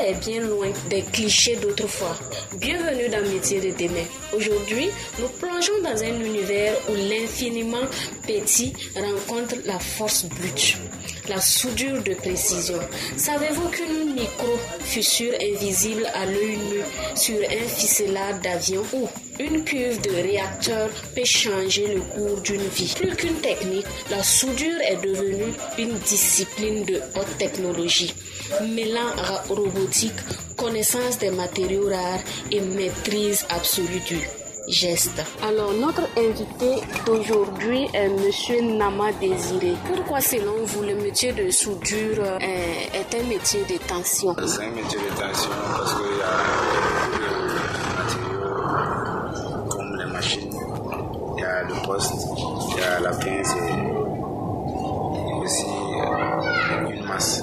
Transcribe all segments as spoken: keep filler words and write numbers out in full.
est bien loin des clichés d'autrefois. Bienvenue dans Métier de demain. Aujourd'hui, nous plongeons dans un univers où l'infiniment petit rencontre la force brute, la soudure de précision. Savez-vous qu'une micro-fissure invisible à l'œil nu sur un ficelard d'avion ou une cuve de réacteur peut changer le cours d'une vie? Plus qu'une technique, la soudure est devenue une discipline de haute technologie, mêlant robotique, connaissance des matériaux rares et maîtrise absolue du geste. Alors, notre invité d'aujourd'hui est Monsieur Nama Désiré. Pourquoi, selon vous, le métier de soudure est, est un métier de tension? C'est un métier de tension parce qu'il y a beaucoup de matériaux comme les machines, il y a le poste, il y a la pince et aussi une masse.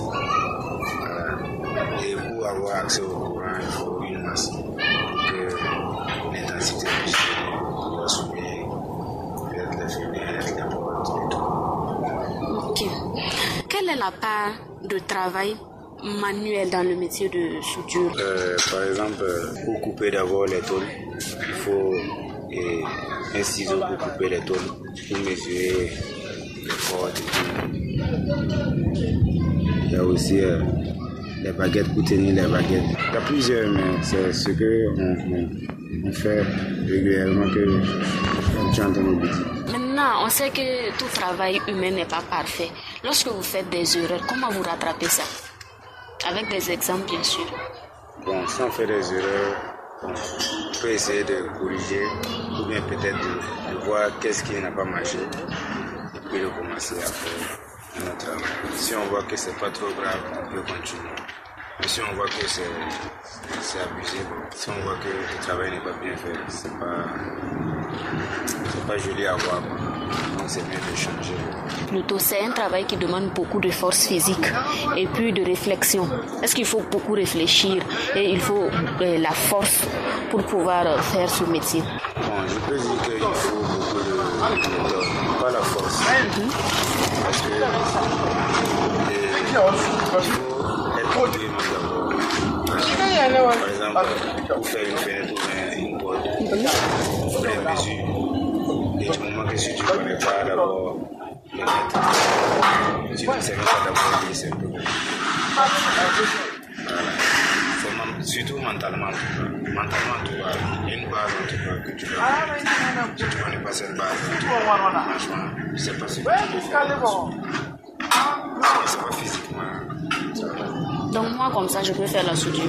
Et pour avoir accès au courant, il faut une masse. Donc, l'intensité de la souder, peut-être les fenêtres, les portes et tout. Ok. Quelle est la part de travail manuel dans le métier de soudure? euh, Par exemple, pour couper d'abord les tôles, il faut et, un ciseau pour couper les tôles, pour mesurer les portes et tout. Il y a aussi euh, les baguettes pour tenir les baguettes. Il y a plusieurs, mais c'est ce qu'on on, on fait régulièrement que tu entends au bout. Maintenant, on sait que tout travail humain n'est pas parfait. Lorsque vous faites des erreurs, comment vous rattrapez ça? Avec des exemples, bien sûr. Bon, si on fait des erreurs, on peut essayer de corriger ou bien peut-être de, de voir qu'est-ce qui n'a pas marché et puis de commencer à faire notre travail. Si on voit que c'est pas trop grave, on peut continuer. Mais si on voit que c'est, c'est abusé, si on voit que le travail n'est pas bien fait, c'est pas, c'est pas joli à voir. Donc c'est mieux de changer. Plutôt, c'est un travail qui demande beaucoup de force physique et puis de réflexion. Est-ce qu'il faut beaucoup réfléchir et il faut euh, la force pour pouvoir euh, faire ce métier? Bon, je peux dire qu'il faut beaucoup de méthode, pas la force. Mm-hmm. Parce que euh, il faut être vraiment d'abord. Par exemple, pour faire une fenêtre ou une porte, il faut les mesures. Et du moment que si tu ne connais pas d'abord les mettre, si tu ne sais pas d'abord les c'est un peu compliqué. Voilà. Surtout mentalement, mentalement en tout cas, il y a une base en tout cas que tu dois connaître. Si tu ne connais pas cette base, franchement, je ne sais pas si tu peux faire. C'est pas physiquement. Donc moi comme ça je peux faire la soudure.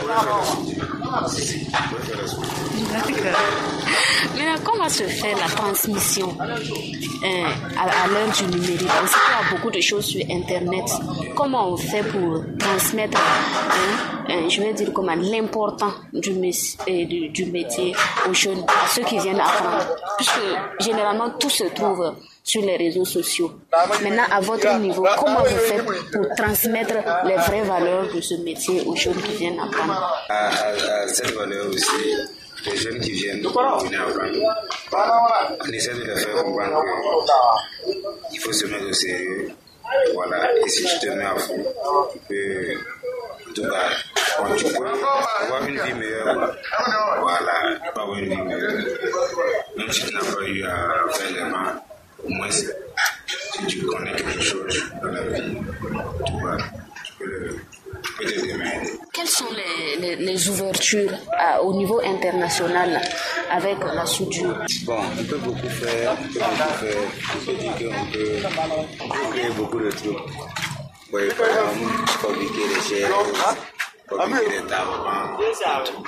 D'accord. Maintenant, comment se fait la transmission euh, à, à l'heure du numérique? On sait qu'il y a beaucoup de choses sur Internet. Comment on fait pour transmettre, hein, euh, je vais dire comment, l'important du, euh, du, du métier aux jeunes, à ceux qui viennent apprendre? Puisque généralement tout se trouve sur les réseaux sociaux. Maintenant, à votre niveau, comment vous faites pour transmettre les vraies valeurs de ce métier aux jeunes qui viennent apprendre? À, à, à cette valeur aussi, les jeunes qui viennent venir apprendre, on essaie de les faire comprendre qu'il faut se mettre au sérieux. Voilà, et si tu te mets à fond, tu peux, en tout cas, quand tu peux avoir une vie meilleure, voilà, tu peux avoir une vie meilleure. Même si tu n'as pas eu à faire les mains, au moins, si tu connais quelque chose dans la vie, tu, vois, tu peux le, tu peux te démerder. Quelles sont les, les, les ouvertures à, au niveau international avec la soudure? Bon, on peut beaucoup faire, on peut beaucoup faire. On peut dire qu'on peut, on peut créer beaucoup de trucs. Ouais, par exemple, fabriquer des chaises, fabriquer des tables, tout.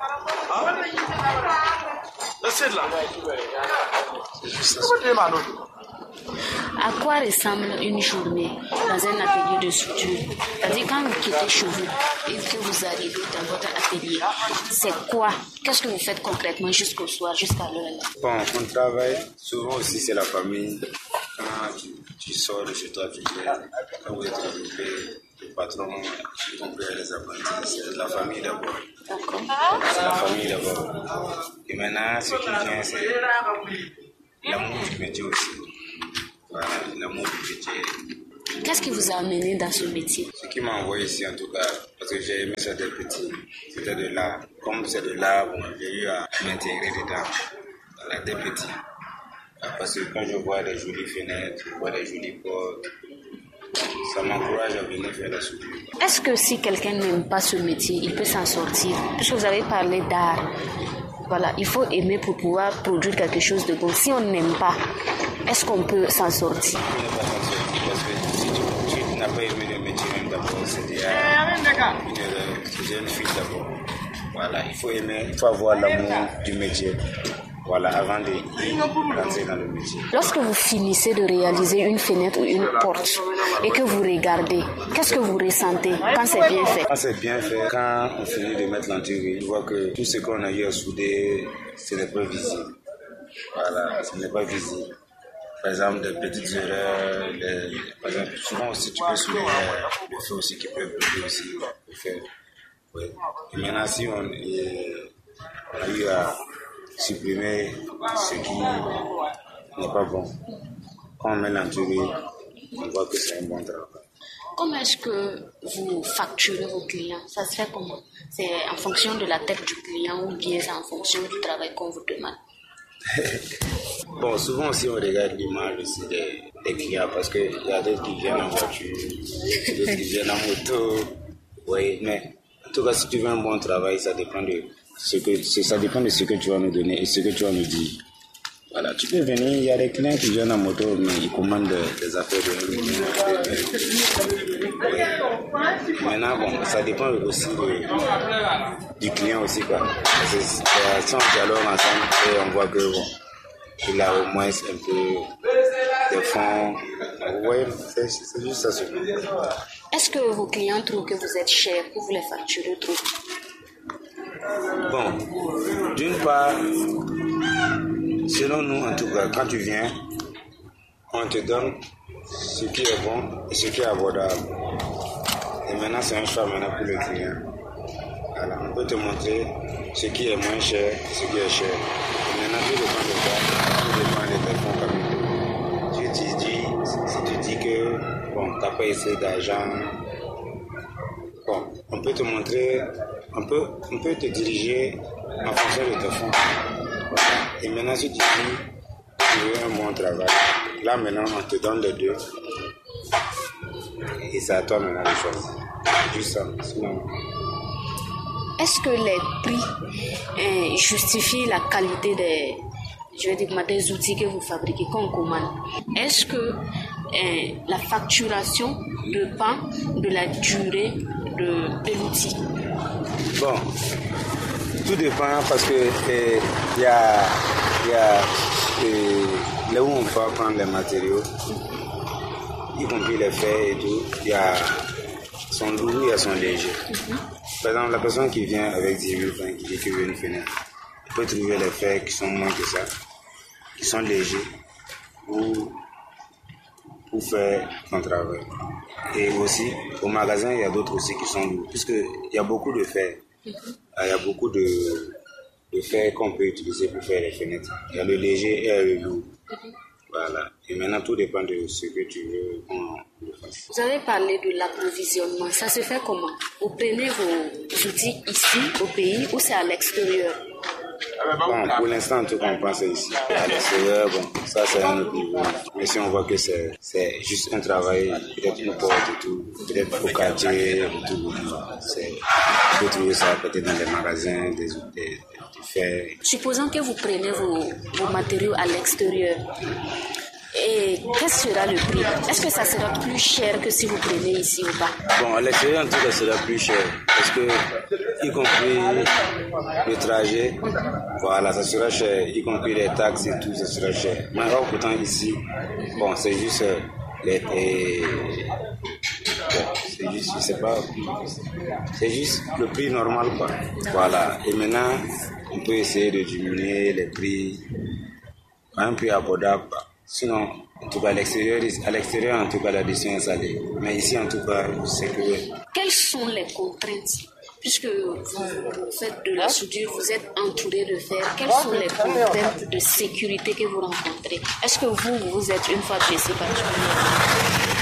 À quoi ressemble une journée dans un atelier de soudure? C'est-à-dire quand vous quittez chez vous et que vous arrivez dans votre atelier, c'est quoi? Qu'est-ce que vous faites concrètement jusqu'au soir, jusqu'à l'heure? Bon, on travaille, souvent aussi c'est la famille. Quand tu, tu sors de chez toi, tu viens, quand vous êtes occupé, le patron, ton père, les apprentis, c'est la famille d'abord. D'accord. C'est la famille d'abord. Et maintenant, ce qui vient, c'est l'amour du métier aussi. Voilà, l'amour du métier. Qu'est-ce qui vous a amené dans ce métier? Ce qui m'a envoyé ici en tout cas, parce que j'ai aimé ça dès petit, c'était de là. Comme c'est de là, bon, j'ai eu à m'intégrer dedans, voilà, dès petit. Parce que quand je vois des jolies fenêtres, je vois des jolies portes, ça m'encourage à venir faire la soudure. Est-ce que si quelqu'un n'aime pas ce métier, il peut s'en sortir? Puisque vous avez parlé d'art, voilà, il faut aimer pour pouvoir produire quelque chose de bon. Si on n'aime pas, est-ce qu'on peut s'en sortir? On ne peut pas s'en sortir parce que si tu, tu n'as pas aimé le métier même d'abord, c'est déjà une erreur, c'est déjà une fuite d'abord. Voilà, il faut aimer, il faut avoir l'amour du métier. Voilà, avant de rentrer dans le métier. Lorsque vous finissez de réaliser une fenêtre ou une porte et que vous regardez, qu'est-ce que vous ressentez quand c'est bien fait? Quand c'est bien fait, quand on finit de mettre l'enturie, je vois que tout ce qu'on a eu à souder, ce n'est pas visible. Voilà, ce n'est pas visible. Par exemple, des petites erreurs, les, par exemple, souvent aussi tu peux soulever le feu aussi qui peut brûler aussi. Le feu. Oui. Et maintenant, si on, et, on a eu à supprimer ce qui n'est pas bon. Quand on met l'enturie, on voit que c'est un bon travail. Comment est-ce que vous facturez vos clients? Ça se fait comment? C'est en fonction de la tête du client ou bien c'est en fonction du travail qu'on vous demande? Bon, souvent aussi on regarde l'image aussi des, des clients parce qu'il y a d'autres qui viennent en voiture, d'autres qui viennent en moto. Oui, mais en tout cas, si tu veux un bon travail, ça dépend de ce que, ça dépend de ce que tu vas nous donner et ce que tu vas nous dire. Voilà, tu peux venir, il y a des clients qui viennent en moto, mais ils commandent des affaires de oui. Maintenant, bon, ça dépend aussi de, du client aussi, quoi. Parce que si on dialogue ensemble et on voit que bon, il a au moins un peu de fonds. Oui, c'est, c'est juste ça. Est-ce que vos clients trouvent que vous êtes cher, que vous les facturez trop? Bon, d'une part, selon nous, en tout cas, quand tu viens, on te donne ce qui est bon et ce qui est abordable. Et maintenant, c'est un choix maintenant pour le client. Alors, on peut te montrer ce qui est moins cher, ce qui est cher. Et maintenant, tout dépend de toi, tout dépend de tes fonds capitaux. Je te dis, si tu dis que, bon, tu n'as pas essayé d'argent, bon, on peut te montrer, on peut, on peut te diriger en fonction de tes fonds. Et maintenant, si tu dis, tu veux un bon travail, là maintenant, on te donne les deux. Et c'est à toi maintenant de choisir. Juste ça. Sinon... Est-ce que les prix euh, justifient la qualité des, je vais dire, des outils que vous fabriquez, qu'on commande? Est-ce que euh, la facturation dépend de la durée de, de l'outil? Bon, tout dépend parce que il euh, y a, y a euh, là où on va prendre les matériaux, y compris les fers et tout, il y a son lourd et son léger. Mm-hmm. Par exemple, la personne qui vient avec dix mille francs, qui dit qu'il veut une fenêtre, il peut trouver les fers qui sont moins que ça, qui sont légers, pour, pour faire son travail. Et aussi, au magasin, il y a d'autres aussi qui sont lourds, puisqu'il y a beaucoup de fer. Mm-hmm. Il y a beaucoup de, de fer qu'on peut utiliser pour faire les fenêtres. Il y a le léger et le lourd. Mm-hmm. Voilà. Et maintenant, tout dépend de ce que tu veux qu'on le fasse. Vous avez parlé de l'approvisionnement. Ça se fait comment? Vous prenez vos outils ici, au pays, ou c'est à l'extérieur? Bon, pour l'instant, tout qu'on pense ici. À l'extérieur, bon, ça c'est un autre niveau. Mais si on voit que c'est, c'est juste un travail, peut-être une porte et tout, peut-être au quartier et tout, c'est, on peut trouver ça peut-être dans les magasins, des outils. Supposons que vous prenez vos, vos matériaux à l'extérieur, et quel sera le prix? Est-ce que ça sera plus cher que si vous prenez ici ou pas? Bon, à l'extérieur, en tout cas, ça sera plus cher. Parce que, y compris le trajet, voilà, ça sera cher. Y compris les taxes et tout, ça sera cher. Mais alors, pourtant, ici, bon, c'est juste les... les bon, c'est juste, je sais pas, c'est juste le prix normal, quoi. Voilà. Et maintenant, on peut essayer de diminuer les prix à un prix abordable. Sinon, en tout cas, à l'extérieur, à l'extérieur, en tout cas, l'addition est salée. Mais ici, en tout cas, c'est que... Quelles sont les contraintes? Puisque vous, vous faites de la soudure, vous êtes entouré de fer. Quelles sont les contraintes de sécurité que vous rencontrez? Est-ce que vous, vous êtes une fois blessé particulièrement?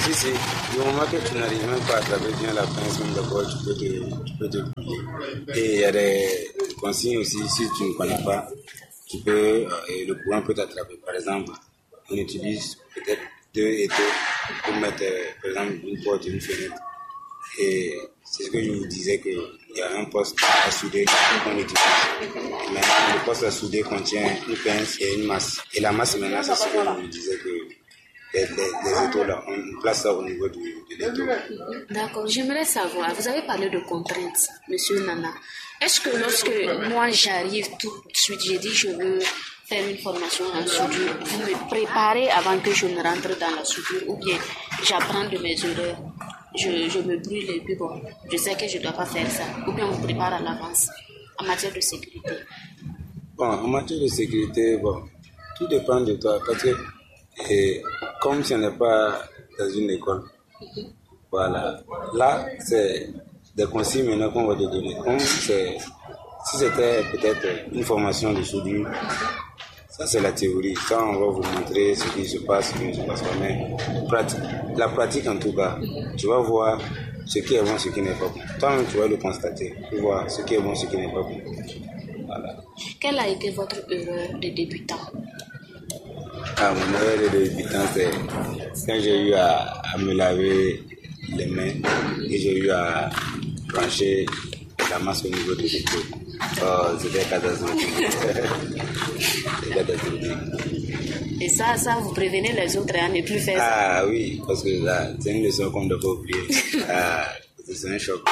Si, si. Du moment que tu n'arrives même pas à attraper bien la pince, même d'abord, tu peux te, tu peux te plier. Et il y a des consignes aussi, si tu ne connais pas, tu peux, euh, le courant peut t'attraper. Par exemple, on utilise peut-être deux étaux pour mettre, euh, par exemple, une porte et une fenêtre. Et c'est ce que je vous disais, qu'il y a un poste à souder qu'on utilise. Mais le poste à souder contient une pince et une masse. Et la masse, maintenant, c'est ce que je vous disais que les, les, les étaux là, on place ça au niveau du, de l'étau. D'accord, j'aimerais savoir, vous avez parlé de contraintes, monsieur Nana. Est-ce que lorsque moi j'arrive tout de suite, j'ai dit je veux faire une formation en soudure, vous me préparez avant que je ne rentre dans la soudure ou bien j'apprends de mes erreurs, je, je me brûle et puis bon, je sais que je ne dois pas faire ça, ou bien on me prépare à l'avance en matière de sécurité? Bon, en matière de sécurité, bon, tout dépend de toi parce que et, comme ce n'est pas dans une école, mm-hmm. Voilà, là c'est des consignes maintenant qu'on va te donner. Comme c'est, si c'était peut-être une formation de soudure, ça c'est la théorie. Ça on va vous montrer ce qui se passe, ce qui ne se passe pas. Mais pratique, la pratique en tout cas, tu vas voir ce qui est bon, ce qui n'est pas bon. Toi tu vas le constater, tu vas voir ce qui est bon, ce qui n'est pas bon. Voilà. Quelle a été votre erreur de débutant? Ah, mon erreur de débutant, c'est quand j'ai eu à, à me laver les mains et j'ai eu à brancher la masse au niveau de l'épaule. Oh, c'était catastrophique. C'était catastrophique. Et ça, ça, vous prévenez les autres à ne plus faire ça? Ah oui, parce que là, c'est une leçon qu'on ne doit pas oublier. Ah, c'est un choc.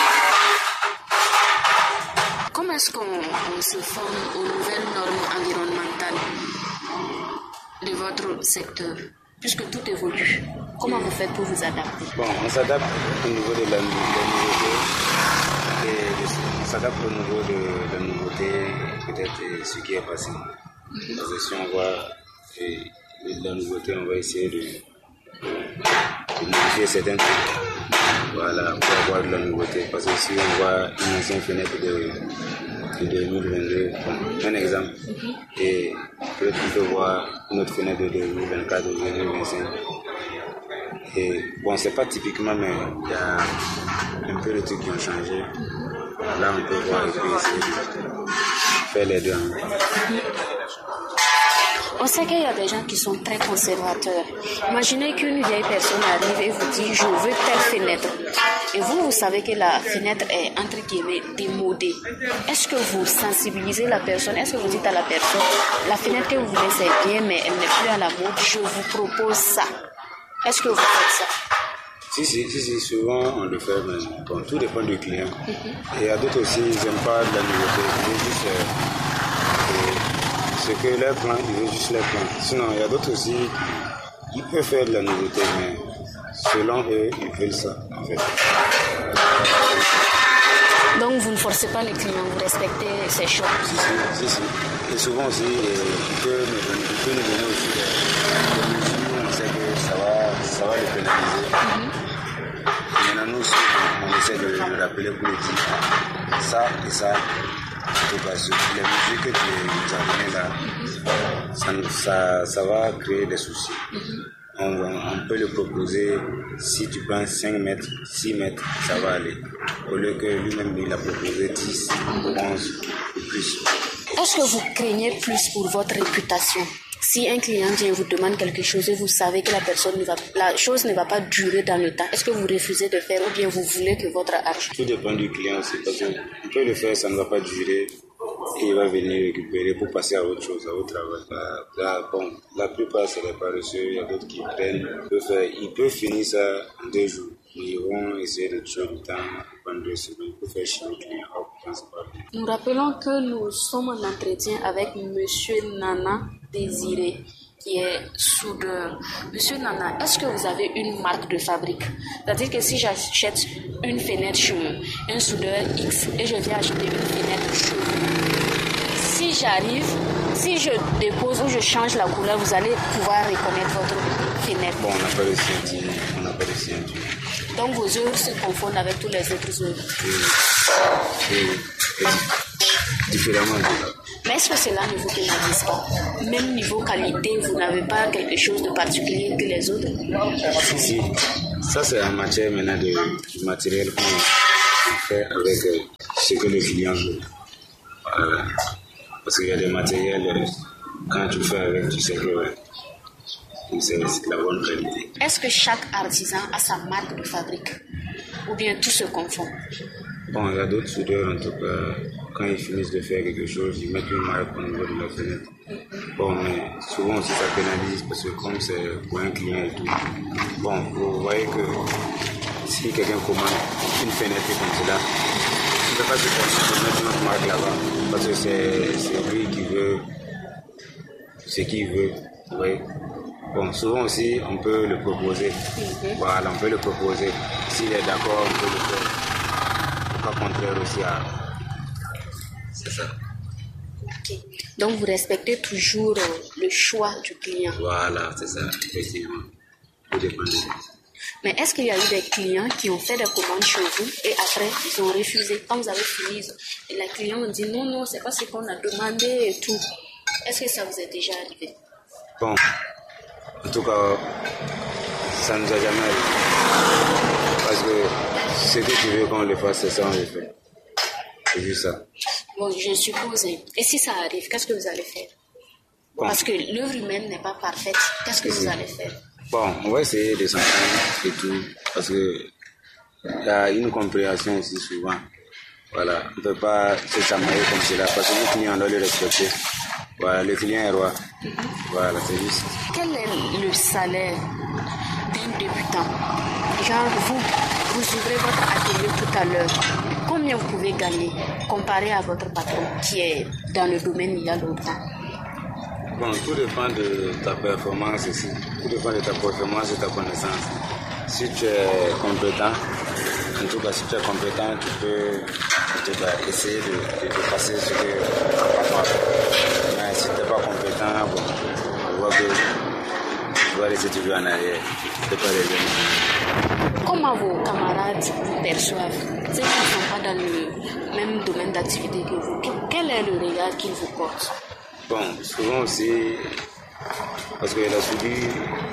Comment est-ce qu'on on se forme aux nouvelles normes environnementales de votre secteur, puisque tout évolue? Comment vous faites pour vous adapter? Bon, on s'adapte au niveau de la, de la nouveauté. Et on s'adapte au niveau de la nouveauté, peut-être ce qui est passé. Mm-hmm. Parce que si on voit et, la nouveauté, on va essayer de, de modifier certains trucs. Voilà, pour avoir de la nouveauté. Parce que si on voit une ancienne fenêtre de deux mille vingt-deux, bon, un exemple, et peut-être on peut voir une autre fenêtre de deux mille vingt-quatre ou deux mille vingt-cinq. Et bon, c'est pas typiquement, mais il y a un peu de trucs qui ont changé. Là, on peut voir et puis essayer de faire les deux. On sait qu'il y a des gens qui sont très conservateurs. Imaginez qu'une vieille personne arrive et vous dit « je veux telle fenêtre ». Et vous, vous savez que la fenêtre est entre guillemets démodée. Est-ce que vous sensibilisez la personne? Est-ce que vous dites à la personne « la fenêtre que vous voulez c'est bien mais elle n'est plus à la mode, je vous propose ça ». Est-ce que vous faites ça? Si, si, si, si, souvent on le fait, mais bon, tout dépend du client. Mm-hmm. Et il y a d'autres aussi, ils n'aiment pas de la nouveauté. Ils veulent juste euh, ce que leur plan, ils veulent juste leur plan. Sinon, il y a d'autres aussi, ils peuvent faire de la nouveauté, mais selon eux, ils veulent ça, en fait. Donc vous ne forcez pas les clients, vous respectez ses choix? Si, si, si, si. Et souvent aussi, ils peuvent nous donner aussi des mesures, on sait que ça va, ça va les pénaliser. Mm-hmm. Et maintenant, nous aussi, on essaie de le rappeler pour le dire. Ça et ça, en tout cas, les mesures que tu nous as données là, ça, ça, ça va créer des soucis. Mm-hmm. On, on peut le proposer, si tu prends cinq mètres, six mètres, ça va aller. Au lieu que lui-même, il a proposé dix, onze ou plus. Est-ce que vous craignez plus pour votre réputation? Si un client vient vous demande quelque chose et vous savez que la personne ne va, la chose ne va pas durer dans le temps, est-ce que vous refusez de faire ou bien vous voulez que votre argent? Tout dépend du client aussi, parce qu'on peut le faire, ça ne va pas durer. Et il va venir récupérer pour passer à autre chose, à autre travail. Là, bon, la plupart, c'est les paresseux. Il y a d'autres qui prennent. Ils peuvent, faire, ils peuvent finir ça en deux jours. Ils vont essayer de tuer le temps pendant deux semaines pour faire chier le client. Nous rappelons que nous sommes en entretien avec Monsieur Nana Désiré, qui est soudeur. Monsieur Nana, est-ce que vous avez une marque de fabrique? C'est-à-dire que si j'achète une fenêtre chez un soudeur X et je viens acheter une fenêtre chez vous, si j'arrive, si je dépose ou je change la couleur, vous allez pouvoir reconnaître votre fenêtre. Bon, on n'a pas de ceinture, on n'a pas de ceinture. Donc vos œuvres se confondent avec tous les autres œuvres. Oui, oui, oui. Différemment de là. Mais est-ce que cela ne vous pénalise pas? Même niveau qualité, vous n'avez pas quelque chose de particulier que les autres? Si, si. Ça, c'est en matière maintenant de, du matériel qu'on fait avec euh, ce que le client veut. Voilà. Parce qu'il y a des matériels, euh, quand tu fais avec, tu sais que ouais, c'est, c'est la bonne qualité. Est-ce que chaque artisan a sa marque de fabrique? Ou bien tout se confond? Bon, il y a d'autres soudeurs, en tout cas, quand ils finissent de faire quelque chose, ils mettent une marque au niveau de la fenêtre. Bon, mais souvent aussi ça pénalise parce que comme c'est pour un client et tout. Bon, vous voyez que si quelqu'un commande une fenêtre comme cela, il ne peut pas se permettre de mettre notre marque là-bas parce que c'est, c'est lui qui veut ce qu'il veut. Vous voyez? Bon, souvent aussi, on peut le proposer. Mm-hmm. Voilà, on peut le proposer. S'il est d'accord, on peut le faire. Pas contraire aussi à... C'est ça. Okay. Donc, vous respectez toujours euh, le choix du client. Voilà, c'est ça, effectivement. Tout dépend de ça. Mais est-ce qu'il y a eu des clients qui ont fait des commandes chez vous et après, ils ont refusé? Quand vous avez fini, et les clients ont dit non, non, c'est pas ce qu'on a demandé et tout. Est-ce que ça vous est déjà arrivé? Bon, en tout cas, ça ne nous a jamais arrivé. Parce que ce que tu veux qu'on le fasse, c'est ça, on le fait. C'est juste ça. Bon, je suppose. Et si ça arrive, qu'est-ce que vous allez faire? Bon. Parce que l'œuvre humaine n'est pas parfaite. Qu'est-ce que vous allez faire? Bon, on va essayer de s'entendre et tout. Parce que il y a une compréhension aussi souvent. Voilà, on ne peut pas se chamailler comme cela. Parce que le client, on doit le respecter. Voilà, le client est roi. Mm-hmm. Voilà, c'est juste. Quel est le salaire d'un débutant? Genre, vous, vous ouvrez votre atelier tout à l'heure. Combien vous pouvez gagner comparé à votre patron qui est dans le domaine il y a longtemps? Bon, tout dépend de ta performance ici. Tout dépend de ta performance et ta connaissance. Si tu es compétent, en tout cas, si tu es compétent, tu peux tu peux essayer de, de, de passer ce que tu as fait. Mais si tu n'es pas compétent, bon, on voit que tu vas rester toujours en arrière. Tu peux pas les. Comment vos camarades vous perçoivent? Ceux qui ne sont pas dans le même domaine d'activité que vous, quel est le regard qu'ils vous portent? Bon, souvent aussi, parce que la soudure,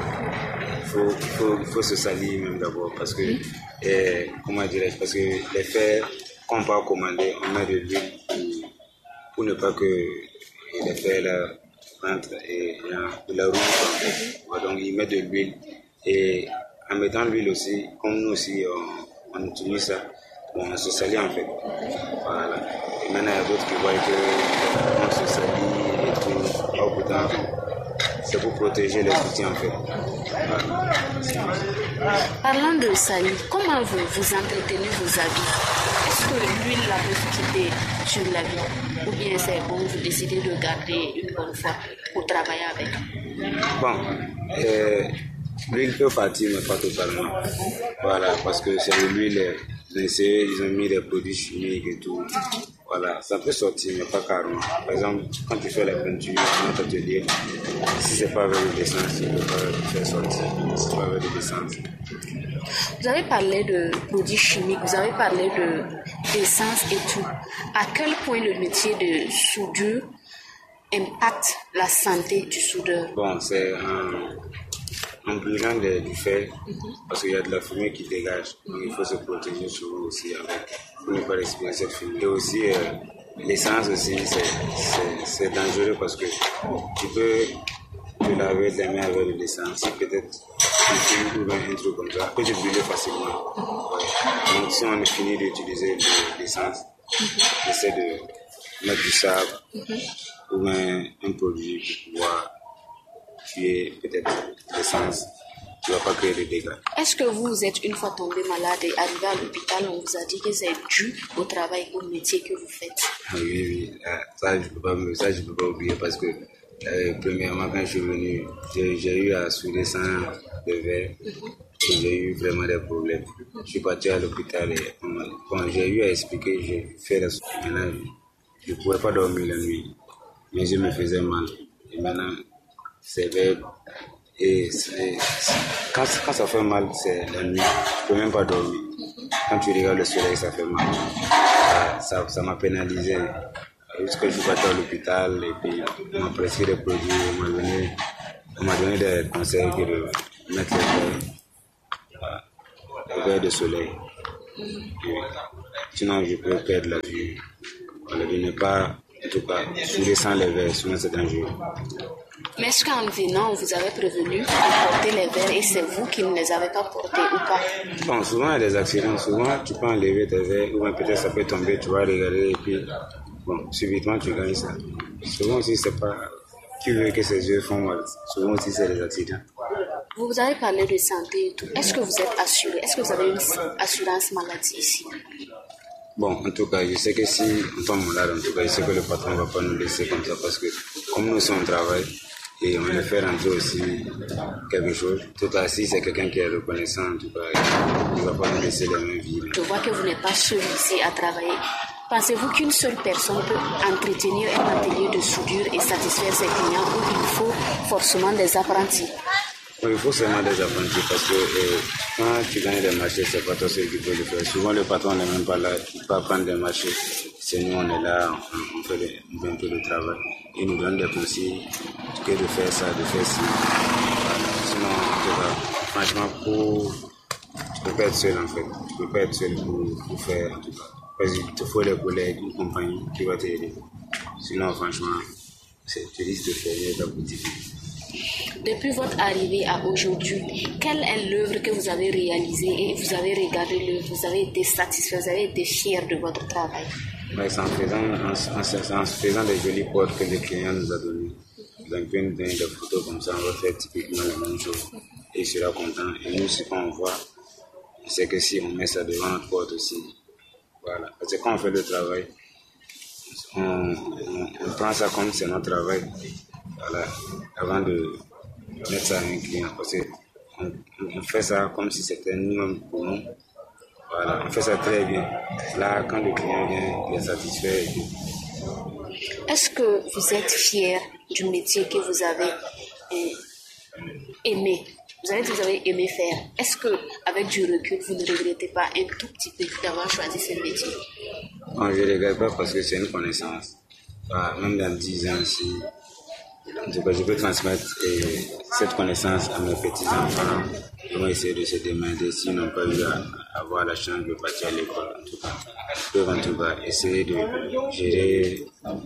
il faut, faut, faut se salir même d'abord, parce que, mmh. eh, comment dirais-je, parce que les fers qu'on peut commander, on met de l'huile pour, pour ne pas que les fers là rentrent et de la roue. Mmh. Donc ils mettent de l'huile et en mettant de l'huile aussi, comme nous aussi on, on utilise ça, bon, on se salit en fait. Voilà. Et maintenant il y a d'autres qui voient qu'on se salit et tout. Oh, pourtant, c'est pour protéger les outils en fait. Voilà. Parlant de salir, comment vous, vous entretenez vos habits? Est-ce que l'huile la peut quitter sur l'habit? Ou bien c'est bon, vous décidez de garder une bonne fois pour travailler avec? Bon, euh, l'huile peut partir, mais pas totalement. Voilà, parce que c'est l'huile, ils ont essayé, ils ont mis des produits chimiques et tout. Voilà, ça peut sortir, mais pas carrément. Par exemple, quand tu fais la peinture dans notre atelier, si c'est pas avec de l'essence, tu ne peux pas le faire sortir. Si c'est pas avec de l'essence. Vous avez parlé de produits chimiques, vous avez parlé de, d'essence et tout. À quel point le métier de soudure impacte la santé du soudeur? Bon, c'est un... en brûlant du fer, mm-hmm. parce qu'il y a de la fumée qui dégage. Donc il faut se protéger souvent aussi avec, pour ne pas respirer cette fumée. Et aussi, euh, l'essence aussi, c'est, c'est, c'est dangereux parce que tu peux te laver les mains avec de l'essence. Si peut-être tu fumes ou un truc comme ça, peut te brûler facilement. Ouais. Donc si on est fini d'utiliser de l'essence, mm-hmm. essaie de mettre du sable mm-hmm. ou un, un produit pour pouvoir tuer peut-être l'essence, tu ne vas pas créer de dégâts. Est-ce que vous êtes une fois tombé malade et arrivé à l'hôpital, on vous a dit que c'est dû au travail, au métier que vous faites? Oui, oui, ça je ne peux pas, ça, je peux pas oublier parce que euh, premièrement quand je suis venu, j'ai, j'ai eu à souder sans de verre mm-hmm. et j'ai eu vraiment des problèmes. Mm-hmm. Je suis parti à l'hôpital et bon, j'ai eu à expliquer, j'ai fait la soude. Maintenant, je ne pouvais pas dormir la nuit, mais je me faisais mal. Et maintenant, c'est vrai. Et c'est, c'est, quand, quand ça fait mal, c'est la nuit. Tu ne peux même pas dormir. Quand tu regardes le soleil, ça fait mal. Ça, ça, ça m'a pénalisé. Jusqu'à je suis parti à l'hôpital et puis on m'a prescrit des produits, on m'a donné, on m'a donné des conseils que de mettre les verres, les verres de soleil. Et sinon, je peux perdre la vue. Voilà, de ne pas, en tout cas, sourire sans les verres, sinon c'est dangereux. Mais est-ce qu'en venant, on vous avait prévenu de porter les verres et c'est vous qui ne les avez pas portés ou pas? Bon, souvent il y a des accidents. Souvent, tu peux enlever tes verres ou bien peut-être ça peut tomber, tu vas regarder et puis, bon, subitement tu gagnes ça. Souvent aussi, c'est pas qui veut que ses yeux font mal. Souvent aussi, c'est des accidents. Vous avez parlé de santé et tout. Est-ce que vous êtes assuré? Est-ce que vous avez une assurance maladie ici? Bon, en tout cas, je sais que si on tombe malade, en tout cas, je sais que le patron ne va pas nous laisser comme ça parce que comme nous sommes au travail et on veut faire rentrer aussi quelque chose, en tout cas, si c'est quelqu'un qui est reconnaissant, en tout cas, il ne va pas nous laisser les mains vides. Je vois que vous n'êtes pas seul ici à travailler. Pensez-vous qu'une seule personne peut entretenir un atelier de soudure et satisfaire ses clients ou il faut forcément des apprentis? Oui, il faut seulement des apprentis parce que euh, quand tu gagnes des marchés, c'est pas toi seul qui peux le faire. Souvent, le patron n'est même pas là, il peut prendre des marchés. C'est nous, on est là, on, on, fait, le, on fait un peu de travail. Il nous donne des conseils que de faire ça, de faire ci. Sinon, en tout cas, franchement, pour, tu peux pas être seul en fait. Tu peux pas être seul pour, pour faire, en tout cas. Parce qu'il te faut des collègues, une compagnie qui va t'aider. Sinon, franchement, tu risques de faire ta boutique. Depuis votre arrivée à aujourd'hui, quelle est l'œuvre que vous avez réalisée et vous avez regardé l'œuvre, vous avez été satisfait, vous avez été fier de votre travail? Ouais, c'est en faisant, en, en, en faisant des jolies portes que le client nous a données. Donc, on peut nous donner des photos comme ça, on va faire typiquement la même chose. Et il sera content. Et nous, ce qu'on voit, c'est que si on met ça devant notre porte aussi, voilà. Parce que quand on fait le travail, on, on, on prend ça comme c'est notre travail. Voilà, avant de mettre ça à un client, parce qu'on on fait ça comme si c'était nous-mêmes pour nous. Voilà, on fait ça très bien. Là, quand le client vient, il est satisfait. Est-ce que vous êtes fier du métier que vous avez euh, aimé? Vous avez dit que vous avez aimé faire. Est-ce que, avec du recul, vous ne regrettez pas un tout petit peu d'avoir choisi ce métier? Non, je ne regrette pas parce que c'est une connaissance. Voilà, même dans dix ans, si en tout cas, je peux transmettre eh, cette connaissance à mes petits-enfants. Ils vont essayer de se demander s'ils n'ont pas eu à avoir la chance de partir à l'école. En tout cas, ils peuvent en tout cas essayer de gérer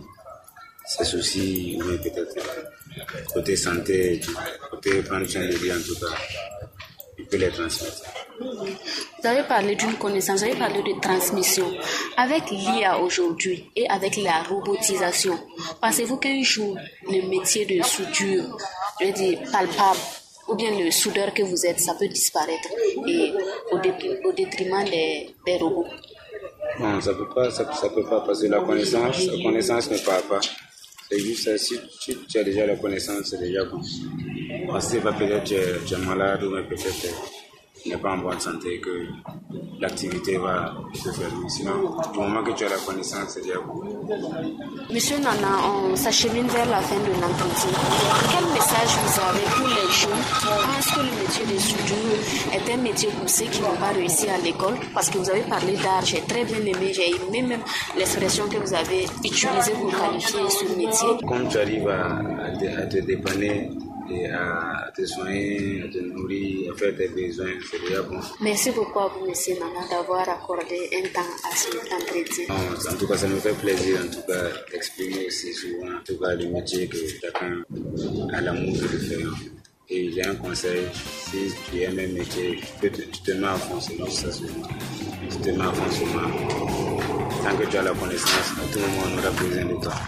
ces soucis, mais peut-être côté santé, côté prendre soin de lui, en tout cas, il peut les transmettre. Vous avez parlé d'une connaissance, vous avez parlé de transmission. Avec l'I A aujourd'hui et avec la robotisation, pensez-vous qu'un jour, le métier de soudure, je veux dire palpable, ou bien le soudeur que vous êtes, ça peut disparaître et au, dé- au détriment des, des robots? Non, ça peut pas, ça, ça peut pas, parce que la connaissance, la connaissance ne parle pas. C'est juste, si, si tu as déjà la connaissance, c'est déjà bon. Parce que peut-être tu es, tu es malade ou peut-être tu n'es pas en bonne santé, que l'activité va se fermer. Sinon, du moment que tu as la connaissance, c'est déjà bon. Monsieur Nana, on s'achemine vers la fin de l'entretien. Quel message vous avez pour les jeunes qui pensent que le métier de soudure est un métier pour ceux qui n'ont pas réussi à l'école? Parce que vous avez parlé d'art, j'ai très bien aimé, j'ai aimé même l'expression que vous avez utilisée pour qualifier ce métier. Comme tu arrives à, à, te, à te dépanner, et à te soigner, à te nourrir, à faire tes besoins, c'est déjà bon. Merci beaucoup à vous, monsieur Nana, d'avoir accordé un temps à cet entretien. Non, en tout cas, ça me fait plaisir, en tout cas, d'exprimer aussi souvent, en tout cas, le métier que chacun a l'amour de faire. Et j'ai un conseil, si tu aimes un métier, tu te, tu te mets à fond, c'est juste ça seulement. Tu te mets à fond seulement. Tant que tu as la connaissance, à tout moment, on aura besoin de toi.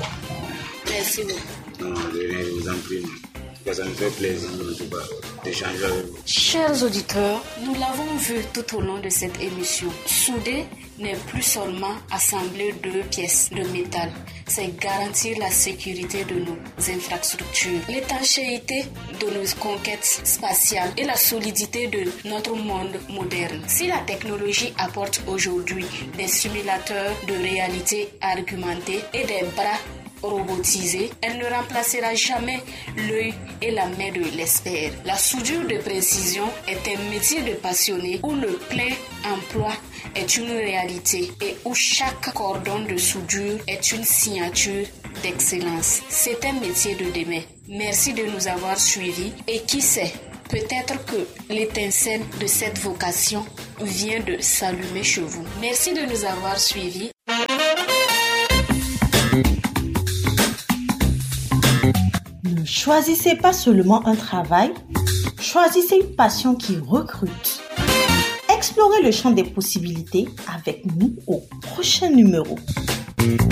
Merci beaucoup. Non, je vous en prie. Ça me fait plaisir en tout cas d'échanger avec vous. Chers auditeurs, nous l'avons vu tout au long de cette émission. Souder n'est plus seulement assembler deux pièces de métal, c'est garantir la sécurité de nos infrastructures, l'étanchéité de nos conquêtes spatiales et la solidité de notre monde moderne. Si la technologie apporte aujourd'hui des simulateurs de réalité augmentée et des bras robotisée, elle ne remplacera jamais l'œil et la main de l'expert. La soudure de précision est un métier de passionné où le plein emploi est une réalité et où chaque cordon de soudure est une signature d'excellence. C'est un métier de demain. Merci de nous avoir suivis et qui sait, peut-être que l'étincelle de cette vocation vient de s'allumer chez vous. Merci de nous avoir suivis. Ne choisissez pas seulement un travail, choisissez une passion qui recrute. Explorez le champ des possibilités avec nous au prochain numéro.